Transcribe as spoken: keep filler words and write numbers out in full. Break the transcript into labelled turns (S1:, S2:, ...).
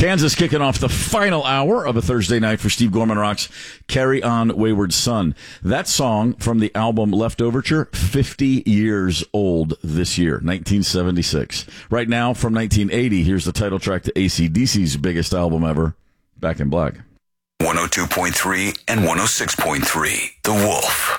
S1: Kansas kicking off the final hour of a Thursday night for Steve Gorman Rocks, Carry On Wayward Son. That song from the album Leftoverture, fifty years old this year, nineteen seventy-six. Right now, from nineteen eighty, here's the title track to A C D C's biggest album ever, Back in Black.
S2: one oh two point three and one oh six point three, The Wolf.